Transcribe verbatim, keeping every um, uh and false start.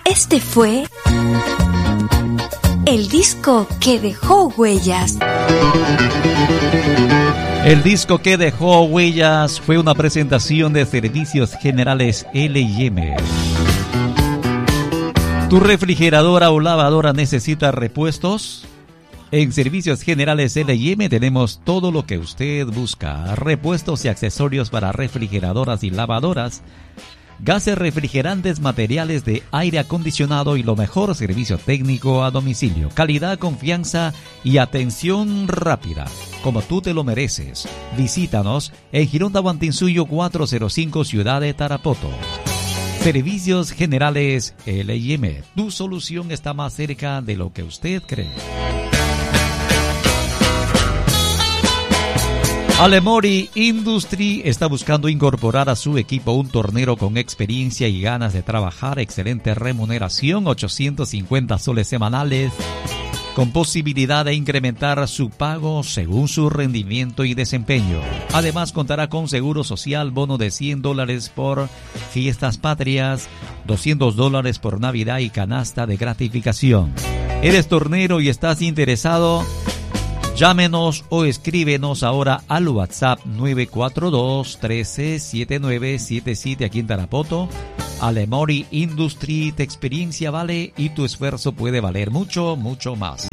Este fue el disco que dejó huellas. El disco que dejó huellas fue una presentación de Servicios Generales L y M. ¿Tu refrigeradora o lavadora necesita repuestos? En Servicios Generales L y M tenemos todo lo que usted busca: repuestos y accesorios para refrigeradoras y lavadoras, gases refrigerantes, materiales de aire acondicionado y lo mejor, servicio técnico a domicilio. Calidad, confianza y atención rápida, como tú te lo mereces. Visítanos en Girón Tahuantinsuyo cuatrocientos cinco, Ciudad de Tarapoto. Servicios Generales L y M. Tu solución está más cerca de lo que usted cree. Alemori Industry está buscando incorporar a su equipo un tornero con experiencia y ganas de trabajar. Excelente remuneración, ochocientos cincuenta soles semanales, con posibilidad de incrementar su pago según su rendimiento y desempeño. Además, contará con seguro social, bono de cien dólares por fiestas patrias, doscientos dólares por Navidad y canasta de gratificación. ¿Eres tornero y estás interesado? Llámenos o escríbenos ahora al WhatsApp nueve cuatro dos, uno tres siete nueve siete siete aquí en Tarapoto. Alemori Industry, tu experiencia vale y tu esfuerzo puede valer mucho, mucho más.